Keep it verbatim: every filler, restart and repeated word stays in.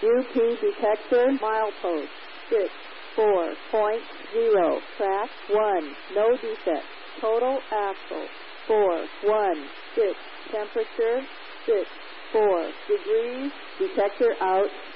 U P detector, milepost, six, four point zero, track, one, no defect, total axle, four, one, six, temperature, six, four degrees, detector out,